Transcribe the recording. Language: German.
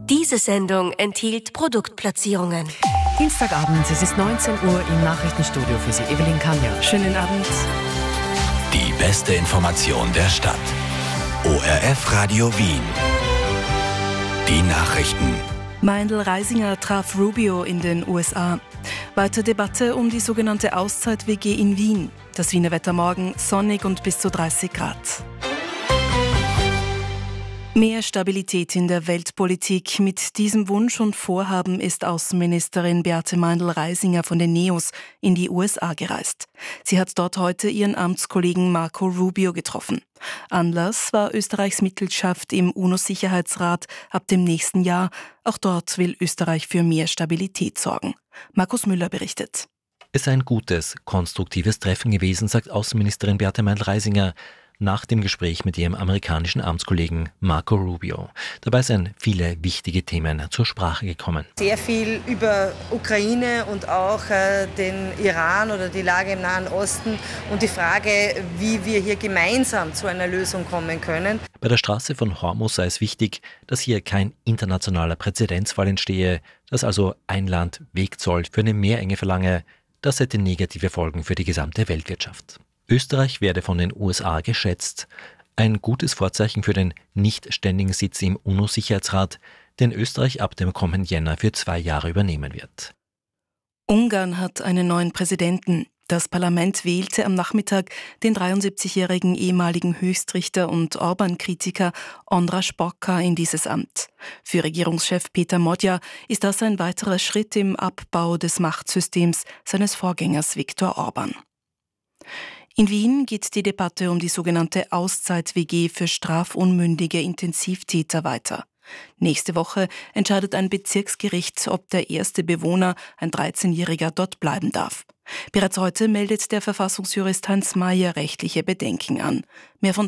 Diese Sendung enthielt Produktplatzierungen. Dienstagabend, es ist 19 Uhr im Nachrichtenstudio für Sie, Evelyn Kanja. Schönen Abend. Die beste Information der Stadt. ORF Radio Wien. Die Nachrichten. Meindl Reisinger traf Rubio in den USA. Weiter Debatte um die sogenannte Auszeit-WG in Wien. Das Wiener Wetter morgen sonnig und bis zu 30 Grad. Mehr Stabilität in der Weltpolitik. Mit diesem Wunsch und Vorhaben ist Außenministerin Beate Meindl-Reisinger von den NEOS in die USA gereist. Sie hat dort heute ihren Amtskollegen Marco Rubio getroffen. Anlass war Österreichs Mitgliedschaft im UNO-Sicherheitsrat ab dem nächsten Jahr. Auch dort will Österreich für mehr Stabilität sorgen. Markus Müller berichtet. Es sei ein gutes, konstruktives Treffen gewesen, sagt Außenministerin Beate Meindl-Reisinger nach dem Gespräch mit ihrem amerikanischen Amtskollegen Marco Rubio. Dabei sind viele wichtige Themen zur Sprache gekommen. Sehr viel über Ukraine und auch den Iran oder die Lage im Nahen Osten und die Frage, wie wir hier gemeinsam zu einer Lösung kommen können. Bei der Straße von Hormuz sei es wichtig, dass hier kein internationaler Präzedenzfall entstehe, dass also ein Land Wegzoll für eine Meerenge verlange. Das hätte negative Folgen für die gesamte Weltwirtschaft. Österreich werde von den USA geschätzt. Ein gutes Vorzeichen für den nicht ständigen Sitz im UNO-Sicherheitsrat, den Österreich ab dem kommenden Jänner für 2 Jahre übernehmen wird. Ungarn hat einen neuen Präsidenten. Das Parlament wählte am Nachmittag den 73-jährigen ehemaligen Höchstrichter und Orban-Kritiker András Bokar in dieses Amt. Für Regierungschef Peter Modja ist das ein weiterer Schritt im Abbau des Machtsystems seines Vorgängers Viktor Orban. In Wien geht die Debatte um die sogenannte Auszeit-WG für strafunmündige Intensivtäter weiter. Nächste Woche entscheidet ein Bezirksgericht, ob der erste Bewohner, ein 13-Jähriger, dort bleiben darf. Bereits heute meldet der Verfassungsjurist Heinz Mayer rechtliche Bedenken an. Mehr von